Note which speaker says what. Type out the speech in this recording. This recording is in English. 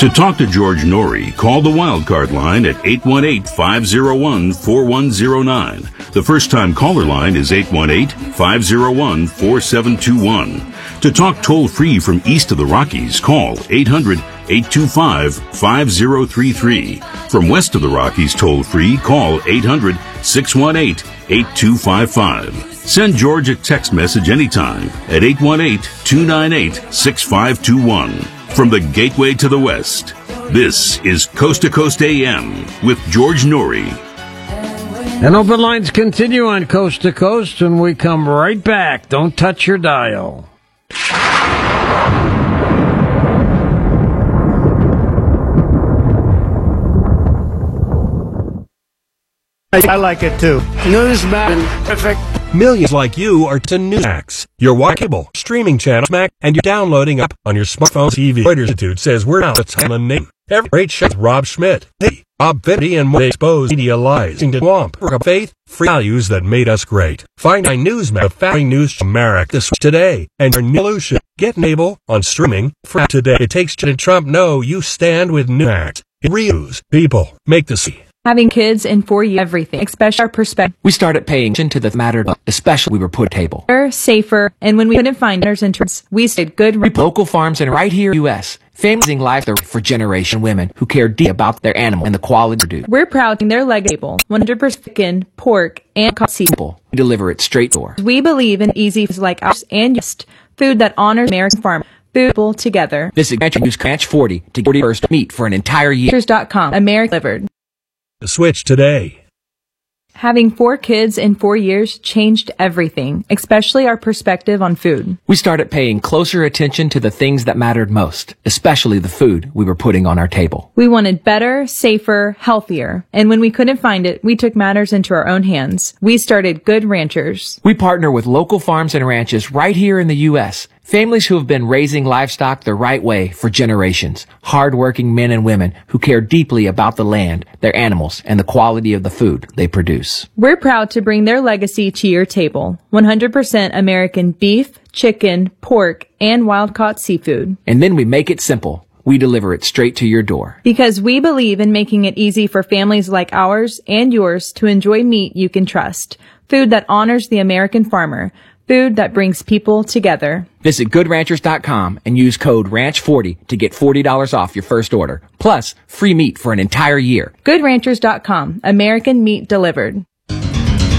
Speaker 1: To talk to George Norrie, call the Wildcard line at 818-501-4109. The first-time caller line is 818-501-4721. To talk toll-free from east of the Rockies, call 800-825-5033. From west of the Rockies toll-free, call 800-618-8255. Send George a text message anytime at 818-298-6521. From the Gateway to the West, this is Coast to Coast AM with George Norrie.
Speaker 2: And open lines continue on Coast to Coast, and we come right back. Don't touch your dial.
Speaker 3: I like it too. Newsman, perfect.
Speaker 4: Millions like you are to Newsmax, your cable streaming channel, Mac, and you're downloading up on your smartphone. TV Reuters Institute says we're now the time of name. Every great show with Rob Schmidt, hey, Bob Finity, and more exposed media lies into swamp of faith, free values that made us great. Find my Newsmax, the Fact News from America this today, and your new solution. Get Nable on streaming for today. It takes to Trump. No, you stand with Newsmax. It reuse people make the sea.
Speaker 5: Having kids in 4 years, everything, especially our perspective.
Speaker 6: We started paying attention to the matter, especially we were put table.
Speaker 5: Safer, and when we couldn't find others interest, we stayed good.
Speaker 6: Local farms and right here in the U.S. Families life for generation women who care deeply about their animal and the quality they do.
Speaker 5: We're proud to their leg table, 100% chicken, pork, and simple.
Speaker 6: We deliver it straight to her.
Speaker 5: We believe in easy foods like ours and just food that honors American farmers. Food together.
Speaker 6: Visit Ranch 40 to get first meat for an entire year.
Speaker 5: Ranchers.com, America delivered.
Speaker 4: Switch today.
Speaker 5: Having 4 kids in 4 years changed everything, especially our perspective on food.
Speaker 6: We started paying closer attention to the things that mattered most, especially the food we were putting on our table.
Speaker 5: We wanted better, safer, healthier. And when we couldn't find it, we took matters into our own hands. We started Good Ranchers.
Speaker 6: We partner with local farms and ranches right here in the U.S., families who have been raising livestock the right way for generations. Hard-working men and women who care deeply about the land, their animals, and the quality of the food they produce.
Speaker 5: We're proud to bring their legacy to your table. 100% American beef, chicken, pork, and wild-caught seafood.
Speaker 6: And then we make it simple. We deliver it straight to your door.
Speaker 5: Because we believe in making it easy for families like ours and yours to enjoy meat you can trust. Food that honors the American farmer. Food that brings people together.
Speaker 6: Visit GoodRanchers.com and use code RANCH40 to get $40 off your first order. Plus, free meat for an entire year.
Speaker 5: GoodRanchers.com. American meat delivered.